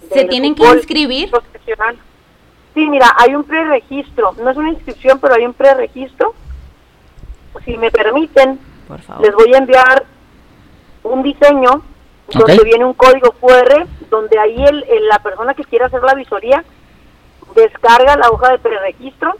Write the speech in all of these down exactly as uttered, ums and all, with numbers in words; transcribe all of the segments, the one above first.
¿Se tienen que inscribir? Profesional. Sí, mira, hay un preregistro, no es una inscripción, pero hay un preregistro. Si me permiten, por favor, les voy a enviar un diseño donde okay. viene un código cu erre, donde ahí el, el, la persona que quiera hacer la visoría descarga la hoja de preregistro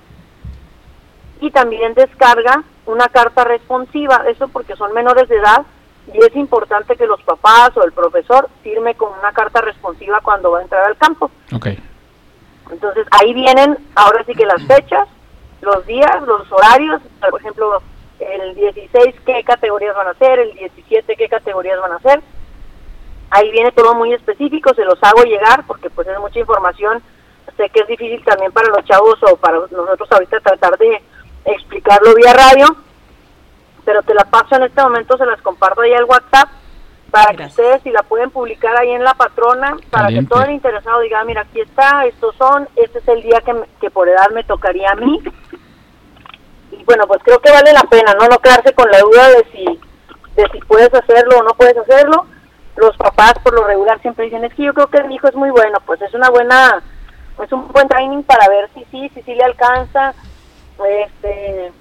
y también descarga una carta responsiva, eso porque son menores de edad y es importante que los papás o el profesor firme con una carta responsiva cuando va a entrar al campo. Okay. Entonces ahí vienen ahora sí que las fechas, los días, los horarios, por ejemplo, el dieciséis qué categorías van a hacer, el diecisiete qué categorías van a hacer. Ahí viene todo muy específico, se los hago llegar porque pues es mucha información. Sé que es difícil también para los chavos o para nosotros ahorita tratar de explicarlo vía radio, pero te la paso en este momento, se las comparto ahí al WhatsApp para Gracias. Que ustedes, si la pueden publicar ahí en La Patrona, para Caliente. Que todo el interesado diga, mira, aquí está, estos son, este es el día que, me, que por edad me tocaría a mí. Y bueno, pues creo que vale la pena, ¿no? No quedarse con la duda de si, de si puedes hacerlo o no puedes hacerlo. Los papás por lo regular siempre dicen, es que yo creo que mi hijo es muy bueno, pues es una buena, es un buen training para ver si sí, si sí le alcanza. Este,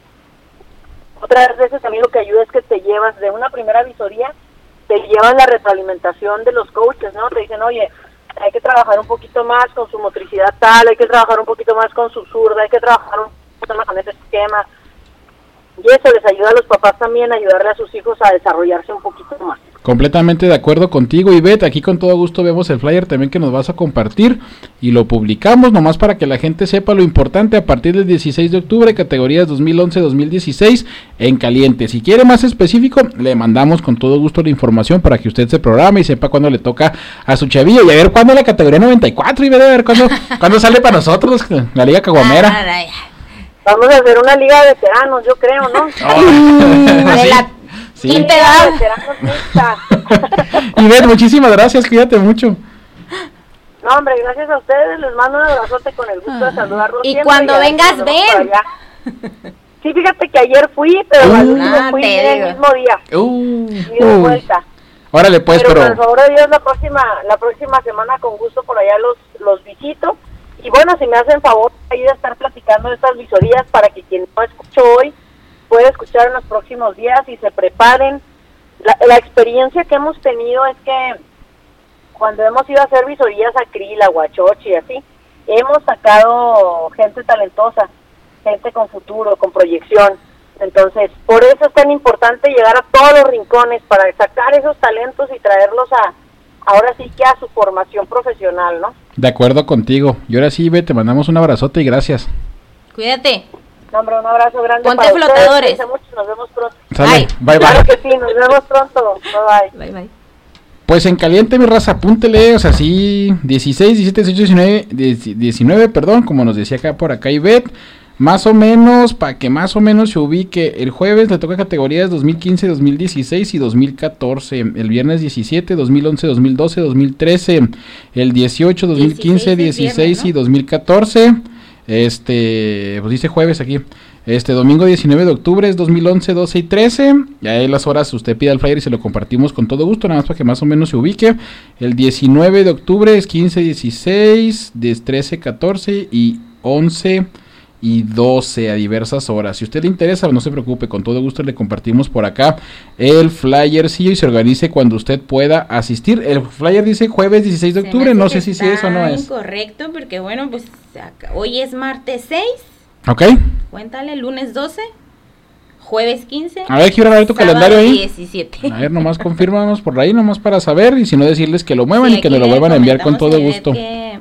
otras veces también lo que ayuda es que te llevas de una primera visoría, te llevan la retroalimentación de los coaches, ¿no? Te dicen, oye, hay que trabajar un poquito más con su motricidad tal, hay que trabajar un poquito más con su zurda, hay que trabajar un poquito más con ese esquema. Y eso les ayuda a los papás también a ayudarle a sus hijos a desarrollarse un poquito más. Completamente de acuerdo contigo, Ivette. Aquí con todo gusto vemos el flyer también que nos vas a compartir y lo publicamos nomás para que la gente sepa lo importante. A partir del dieciséis de octubre, categorías dos mil once a dos mil dieciséis en caliente. Si quiere más específico, le mandamos con todo gusto la información para que usted se programe y sepa cuándo le toca a su chavillo. Y a ver cuándo la categoría noventa y cuatro, Ivette, a ver cuándo, cuándo sale para nosotros la Liga Caguamera. Vamos a hacer una liga de veteranos, yo creo, ¿no? Oh, de la sí. quinta edad. Ivette, muchísimas gracias, cuídate mucho. No, hombre, gracias a ustedes, les mando un abrazote con el gusto de saludarlos. Y cuando y vengas, ven. Sí, fíjate que ayer fui, pero uh, al último ah, fui el mismo día. Uh, y de vuelta. Órale, pues, pero... pero... por favor de Dios, la próxima, la próxima semana con gusto por allá los, los visito. Y bueno, si me hacen favor ahí de estar platicando de estas visorías para que quien no escuchó hoy pueda escuchar en los próximos días y se preparen. La, la experiencia que hemos tenido es que cuando hemos ido a hacer visorías a Krill, a Huachochi y así, hemos sacado gente talentosa, gente con futuro, con proyección. Entonces, por eso es tan importante llegar a todos los rincones para sacar esos talentos y traerlos a, ahora sí que a su formación profesional, ¿no? De acuerdo contigo. Y ahora sí, Ivette, te mandamos un abrazote y gracias. Cuídate. No, hombre, un abrazo grande. Ponte para flotadores. Ustedes. Mucho, nos vemos pronto. Sale, Bye. bye, bye. Claro que sí, nos vemos pronto. Bye, bye. Bye, bye. Pues en caliente, mi raza, apúntele, o sea, sí, dieciséis, diecisiete, dieciocho, diecinueve, diecinueve, perdón, como nos decía acá por acá Ivette. Más o menos, para que más o menos se ubique, el jueves le toca categorías dos mil quince, dos mil dieciséis y dos mil catorce, el viernes diecisiete, dos mil once, dos mil doce, dos mil trece, el dieciocho, dos mil quince, dieciséis y dos mil catorce, este, pues dice jueves aquí, este domingo diecinueve de octubre es dos mil once, doce y trece, y ahí las horas usted pide el flyer y se lo compartimos con todo gusto, nada más para que más o menos se ubique. El diecinueve de octubre es quince, dieciséis, trece, catorce y once y doce a diversas horas. Si a usted le interesa, no se preocupe, con todo gusto le compartimos por acá el flyercillo y se organice cuando usted pueda asistir. El flyer dice jueves dieciséis de octubre, no sé si sí es o no es. Incorrecto, porque bueno, pues acá, hoy es martes seis. Ok. Cuéntale, lunes doce, jueves quince. A ver, quiero ver tu calendario ahí. diecisiete. A ver, nomás confírmanos por ahí, nomás para saber, y si no decirles que lo muevan sí, y que nos lo vuelvan a enviar con todo gusto.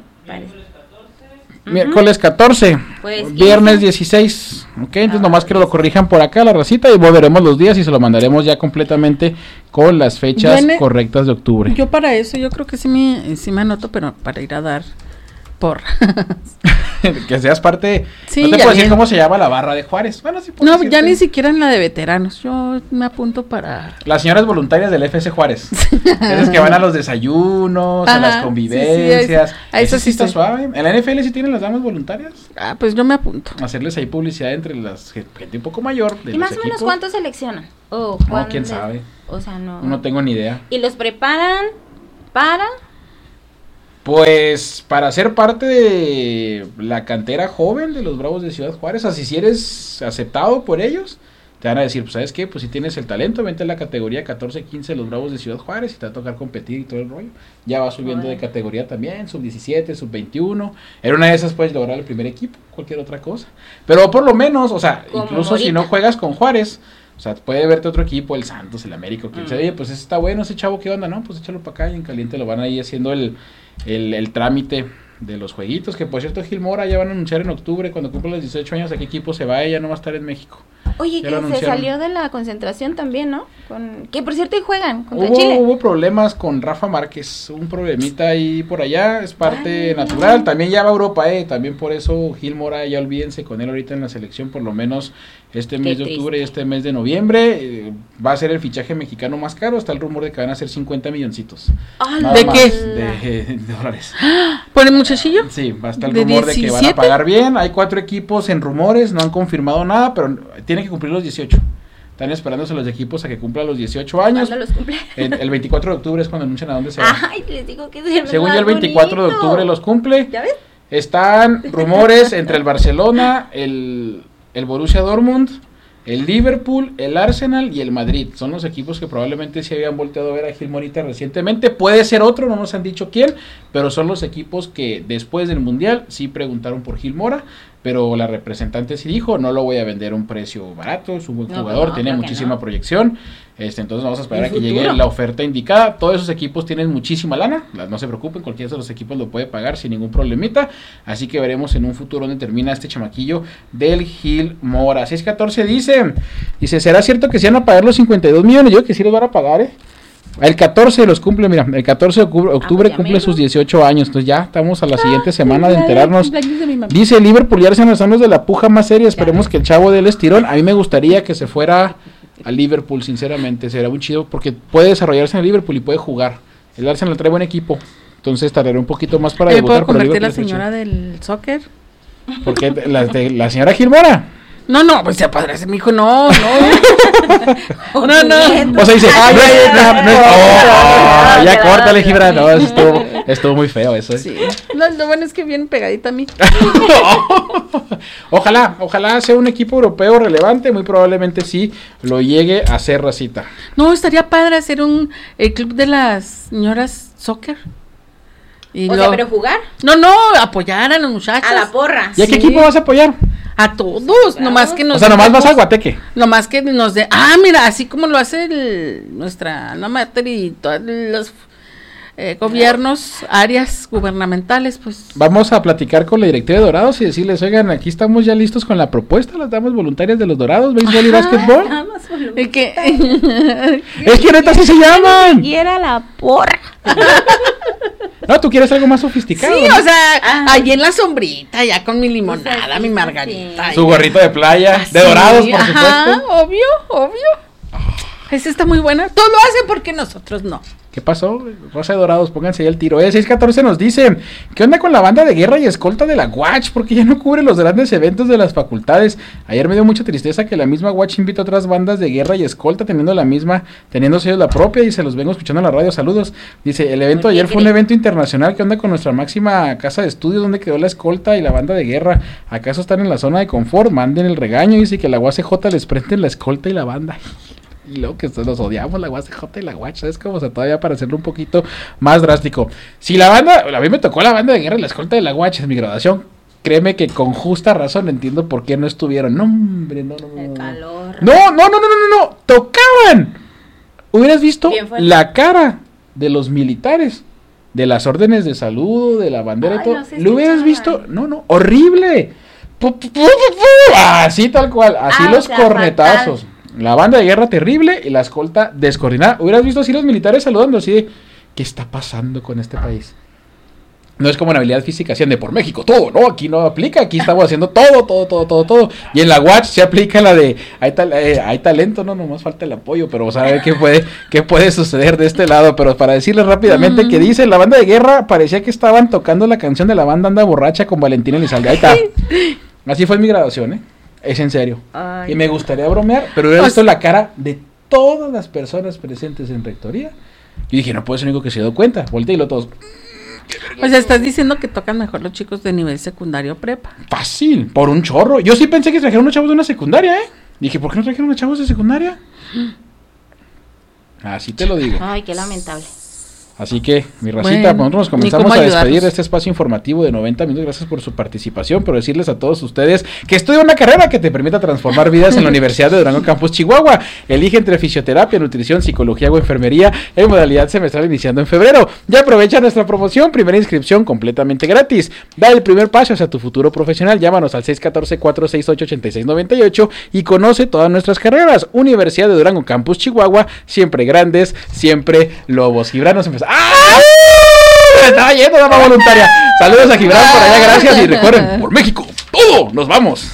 Miércoles catorce, pues, viernes dieciséis, ok, entonces ah, nomás que lo corrijan por acá la racita y volveremos los días y se lo mandaremos ya completamente con las fechas Viene, correctas de octubre. Yo para eso, yo creo que sí me, sí me anoto, pero para ir a dar porra. Que seas parte, sí, no te puedo decir bien. cómo se llama la barra de Juárez. Bueno, sí no, ya ni siquiera en la de veteranos, yo me apunto para... Las señoras voluntarias del F S Juárez, esas que van a los desayunos, ajá, a las convivencias. Sí, sí, a eso, eso sí está estoy. suave. ¿En la N F L sí tienen las damas voluntarias? Ah, pues yo me apunto. Hacerles ahí publicidad entre las gente un poco mayor de ¿Y más o equipos. menos cuántos seleccionan? Oh, no, quién de... sabe. O sea, no. No tengo ni idea. ¿Y los preparan para...? Pues para ser parte de la cantera joven de los Bravos de Ciudad Juárez, así si eres aceptado por ellos, te van a decir, pues sabes qué, pues si tienes el talento, vente a la categoría catorce quince de los Bravos de Ciudad Juárez y te va a tocar competir y todo el rollo. Ya va subiendo Ay. de categoría también, sub diecisiete, sub veintiuno. En una de esas puedes lograr el primer equipo, cualquier otra cosa. Pero por lo menos, o sea, Como incluso ahorita. si no juegas con Juárez, o sea, puede verte otro equipo, el Santos, el América, quien mm. sea, oye, pues ese está bueno, ese chavo, ¿qué onda? No, pues échalo para acá y en caliente lo van a ir haciendo el, el, el trámite de los jueguitos, que por cierto Gil Mora ya van a anunciar en octubre, cuando cumpla los dieciocho años, a qué equipo se va, ella no va a estar en México. Oye, ya que se salió de la concentración también, ¿no? Con, que por cierto ahí juegan contra hubo, Chile. Hubo problemas con Rafa Márquez, un problemita ahí por allá, es parte Ay, natural, no. también ya va a Europa, eh, también por eso Gil Mora, ya olvídense con él ahorita en la selección, por lo menos este mes Qué de octubre triste. y este mes de noviembre, eh, va a ser el fichaje mexicano más caro, está el rumor de que van a ser cincuenta milloncitos. Ah, ¿de qué? De, de dólares. ¿Por el muchachillo? Sí, va a estar el rumor de, de que van a pagar bien, hay cuatro equipos en rumores, no han confirmado nada, pero tienen que cumplir los dieciocho. Están esperándose los equipos a que cumplan los dieciocho años. ¿Cuándo los cumple? El, el veinticuatro de octubre es cuando anuncian a dónde se va. Ay, les digo que es Según yo el veinticuatro bonito. de octubre los cumple. ¿Ya ves? Están rumores entre el Barcelona, el, el Borussia Dortmund, el Liverpool, el Arsenal y el Madrid. Son los equipos que probablemente se habían volteado a ver a Gil Morita recientemente. Puede ser otro, no nos han dicho quién, pero son los equipos que después del Mundial sí preguntaron por Gil Mora. Pero la representante sí dijo, no lo voy a vender a un precio barato, es un buen no, jugador, no, tiene muchísima no. proyección, este, entonces vamos a esperar a que futuro? llegue la oferta indicada. Todos esos equipos tienen muchísima lana, no se preocupen, cualquiera de los equipos lo puede pagar sin ningún problemita, así que veremos en un futuro dónde termina este chamaquillo del Gil Mora. seis catorce dice, dice, ¿será cierto que se van a pagar los cincuenta y dos millones? Yo creo que sí los van a pagar, eh. El catorce los cumple, mira, el catorce de octubre ah, cumple sus dieciocho años, entonces ya estamos a la siguiente ah, semana de enterarnos. De Dice Liverpool y Arsenal son los de la puja más seria, esperemos que el chavo dé el estirón. A mí me gustaría que se fuera a Liverpool, sinceramente, sería muy chido porque puede desarrollarse en el Liverpool y puede jugar. El Arsenal trae buen equipo, entonces tardaré un poquito más para debutar. ¿Puedo convertir la señora del soccer? Porque la, de, la señora Gil Mora. No, no, pues se padre, mi hijo, no, no. no, no. O sea, dice, ay, ay, no, no, no, oh, ya córtale, Gibra, no, eso estuvo, estuvo muy feo eso. ¿eh? Sí, no, lo bueno es que viene pegadita a mí. Ojalá, ojalá sea un equipo europeo relevante, muy probablemente sí lo llegue a hacer, Racita. No, estaría padre hacer un el club de las señoras soccer. Y o lo... sea, pero jugar. No, no, apoyar a los muchachos. A la porra. ¿Y a qué sí. equipo vas a apoyar? A todos, nomás que nos... O sea, nomás vas a Guateque. Nomás que nos de... Ah, mira, así como lo hace el, nuestra alma mater y todos los eh, gobiernos, áreas gubernamentales, pues... Vamos a platicar con la directiva de Dorados y decirles, oigan, aquí estamos ya listos con la propuesta, las damas voluntarias de los Dorados, béisbol y básquetbol. El que... es que neta así se llaman. Y era la porra. No, tú quieres algo más sofisticado. Sí, ¿no? o sea, ah. ahí en la sombrita, ya con mi limonada, o sea, sí, mi margarita. Sí. Su gorrito de playa, ¿Ah, de Dorados, por ajá, supuesto. obvio, obvio. Oh. Esa está muy buena. Todo lo hace porque nosotros no. ¿Qué pasó? Rosa de Dorados, pónganse ya el tiro. Eh, seis catorce nos dice, ¿qué onda con la banda de guerra y escolta de la Watch? Porque ya no cubre los grandes eventos de las facultades. Ayer me dio mucha tristeza que la misma Watch invita a otras bandas de guerra y escolta teniendo la misma, teniendo ellos la propia y se los vengo escuchando en la radio. Saludos. Dice, el evento de ayer fue un evento internacional. ¿Qué onda con nuestra máxima casa de estudios? ¿Dónde quedó la escolta y la banda de guerra? ¿Acaso están en la zona de confort? Manden el regaño. Dice que la U A C J les prenden la escolta y la banda. Y luego que nos odiamos la U A C J y la Watch, ¿sabes cómo? O sea, todavía para hacerlo un poquito más drástico. Si la banda, a mí me tocó la banda de guerra y la escolta de la Watch en mi graduación, créeme que con justa razón entiendo por qué no estuvieron. No, hombre, no, no, no. El calor. No, no, no, no, no, no, no, tocaban. Hubieras visto la cara de los militares, de las órdenes de saludo, de la bandera Ay, y todo. No Lo hubieras visto, no, no, horrible. Así tal cual, así ah, los o sea, cornetazos. Fatal. La banda de guerra terrible y la escolta descoordinada. Hubieras visto así los militares saludando así de, ¿qué está pasando con este país? No es como en habilidad física, así de por México, todo, no, aquí no aplica, aquí estamos haciendo todo, todo, todo, todo, todo. Y en la Watch se aplica la de, hay, tal, eh, hay talento, no, nomás falta el apoyo, pero vamos a ver qué puede, qué puede suceder de este lado. Pero para decirles rápidamente uh-huh. que dice, la banda de guerra parecía que estaban tocando la canción de la banda Anda Borracha con Valentina Elizalde. Ahí está. Así fue mi graduación, ¿eh? Es en serio. Ay, y me gustaría bromear, pero hubiera visto la cara de todas las personas presentes en rectoría. Y dije, no puede ser el único que se dio cuenta. Volteé y lo todos. O sea, estás diciendo que tocan mejor los chicos de nivel secundario prepa. Fácil, por un chorro. Yo sí pensé que trajeron unos chavos de una secundaria, ¿eh? Dije, ¿por qué no trajeron unos chavos de secundaria? Así te lo digo. Ay, qué lamentable. Así que, mi racita, Bueno, nosotros nos ni comenzamos cómo a despedir ayudarnos. de este espacio informativo de noventa minutos. Gracias por su participación, pero decirles a todos ustedes que estudia una carrera que te permita transformar vidas en la Universidad de Durango Campus Chihuahua. Elige entre fisioterapia, nutrición, psicología o enfermería en modalidad semestral iniciando en febrero. Ya aprovecha nuestra promoción, primera inscripción completamente gratis. Da el primer paso hacia tu futuro profesional. Llámanos al seis uno cuatro, cuatro seis ocho, ocho seis nueve ocho y conoce todas nuestras carreras. Universidad de Durango Campus Chihuahua, siempre grandes, siempre lobos. Gibran nos empezó. ¡Ah! Me estaba yendo dama voluntaria. Saludos a Gibran por allá, gracias. Y recuerden, por México, todo, nos vamos.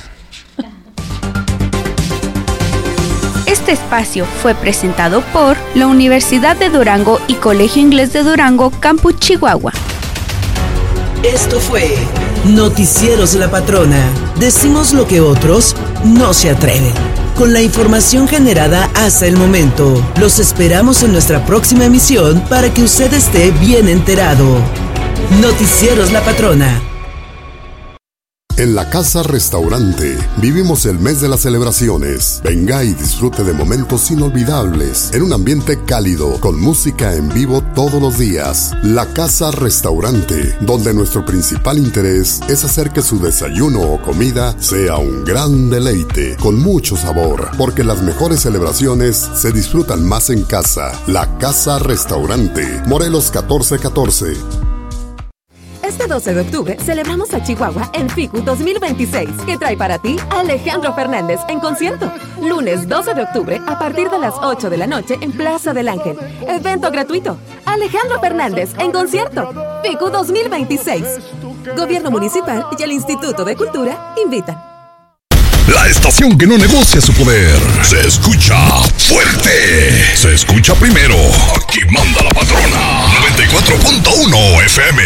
Este espacio fue presentado por la Universidad de Durango y Colegio Inglés de Durango, Campus Chihuahua. Esto fue Noticieros La Patrona. Decimos lo que otros no se atreven. Con la información generada hasta el momento, los esperamos en nuestra próxima emisión para que usted esté bien enterado. Noticieros La Patrona. En la Casa Restaurante vivimos el mes de las celebraciones. Venga y disfrute de momentos inolvidables en un ambiente cálido con música en vivo todos los días. La Casa Restaurante, donde nuestro principal interés es hacer que su desayuno o comida sea un gran deleite con mucho sabor, porque las mejores celebraciones se disfrutan más en casa. La Casa Restaurante, Morelos catorce catorce. Este doce de octubre celebramos a Chihuahua en F I C U dos mil veintiséis, que trae para ti a Alejandro Fernández en concierto. Lunes doce de octubre a partir de las ocho de la noche en Plaza del Ángel. Evento gratuito. Alejandro Fernández en concierto. F I C U dos mil veintiséis. Gobierno Municipal y el Instituto de Cultura invitan. La estación que no negocia su poder. Se escucha fuerte. Se escucha primero. Aquí manda la patrona. noventa y cuatro punto uno F M.